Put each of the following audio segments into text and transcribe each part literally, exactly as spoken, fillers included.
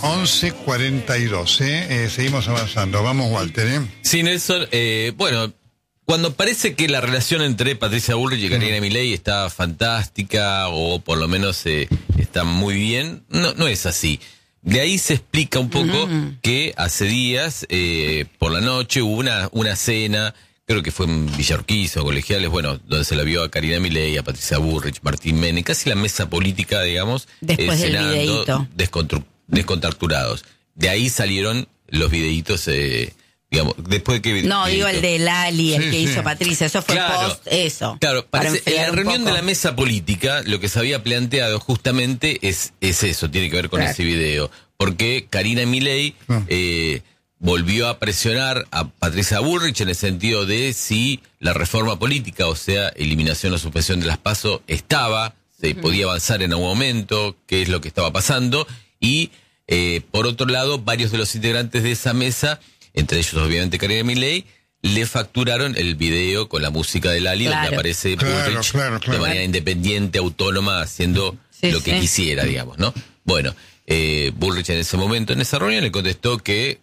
once cuarenta y dos, ¿eh? Eh, seguimos avanzando. Vamos, Walter, ¿eh? Sí, Nelson, eh, bueno, cuando parece que la relación entre Patricia Bullrich y Karina Milei está fantástica, o por lo menos eh, está muy bien, no, no es así. De ahí se explica un poco mm. que hace días, eh, por la noche, hubo una, una cena, creo que fue en Villa Urquiza o Colegiales, bueno, donde se la vio a Karina Milei, a Patricia Bullrich, Martín Menem, casi la mesa política, digamos, después eh, del cenando, videíto. descontru- descontracturados. De ahí salieron los videitos, eh, digamos, después de que... No, videíto. digo el de Lali, el sí, que sí. hizo Patricia, eso fue Claro, post, eso. Claro, parece, en la reunión poco. de la mesa política, lo que se había planteado justamente es, es eso, tiene que ver con Claro. ese video. Porque Karina Milei Ah. eh, volvió a presionar a Patricia Bullrich en el sentido de si la reforma política, o sea, eliminación o suspensión de las PASO, estaba, se uh-huh. podía avanzar en algún momento, qué es lo que estaba pasando. Y, eh, por otro lado, varios de los integrantes de esa mesa, entre ellos obviamente Karina Milei, le facturaron el video con la música de Lali, claro. donde aparece Claro, Bullrich claro, claro. de manera independiente, autónoma, haciendo sí, lo que sí. quisiera, digamos, ¿no? Bueno, eh, Bullrich en ese momento, en esa reunión, le contestó que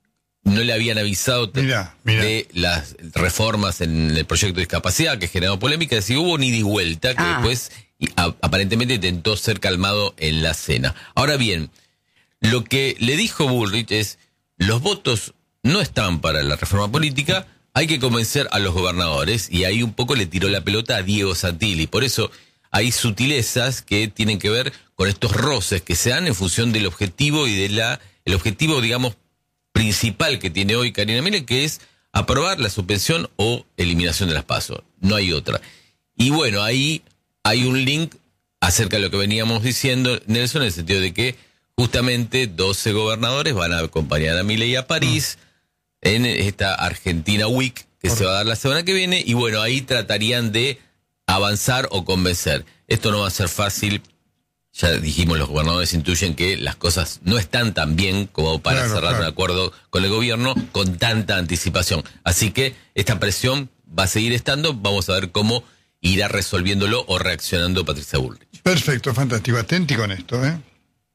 no le habían avisado t- Mirá, mirá. de las reformas en el proyecto de discapacidad que generó polémica, es decir, hubo un ida y vuelta que Ah. después y, a, aparentemente intentó ser calmado en la cena. Ahora bien, lo que le dijo Bullrich es, los votos no están para la reforma política, hay que convencer a los gobernadores, y ahí un poco le tiró la pelota a Diego Santilli. Por eso hay sutilezas que tienen que ver con estos roces que se dan en función del objetivo y de la, el objetivo, digamos, principal que tiene hoy Karina Milei, que es aprobar la suspensión o eliminación de las PASO. No hay otra. Y bueno, ahí hay un link acerca de lo que veníamos diciendo, Nelson, en el sentido de que justamente doce gobernadores van a acompañar a Milei a París en esta Argentina Week que se va a dar la semana que viene, y bueno, ahí tratarían de avanzar o convencer. Esto no va a ser fácil. Ya dijimos, los gobernadores intuyen que las cosas no están tan bien como para Claro, cerrar claro. un acuerdo con el gobierno con tanta anticipación. Así que esta presión va a seguir estando. Vamos a ver cómo irá resolviéndolo o reaccionando Patricia Bullrich. Perfecto, fantástico. Atenti con esto, ¿eh?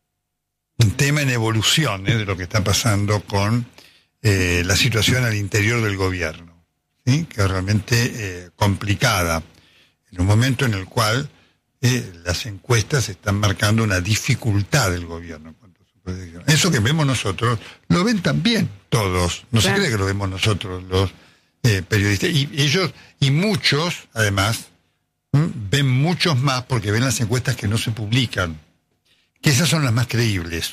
Un tema en evolución, ¿eh? De lo que está pasando con eh, la situación al interior del gobierno, ¿sí? Que es realmente eh, complicada. En un momento en el cual eh, las encuestas están marcando una dificultad del gobierno en cuanto a su proyección. Eso que vemos nosotros, lo ven también todos. No Claro. se cree que lo vemos nosotros, los eh, periodistas. Y ellos, y muchos, además, ¿m? ven muchos más porque ven las encuestas que no se publican. Que esas son las más creíbles.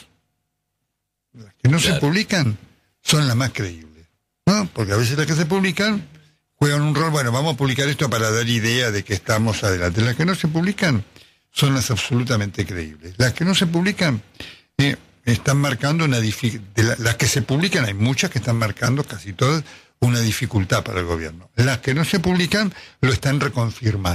Las que no Claro. se publican son las más creíbles, ¿no? Porque a veces las que se publican juegan un rol, bueno, vamos a publicar esto para dar idea de que estamos adelante. Las que no se publican son las absolutamente creíbles. Las que no se publican eh, están marcando una dificultad. Las que se publican, hay muchas que están marcando, casi todas, una dificultad para el gobierno. Las que no se publican lo están reconfirmando.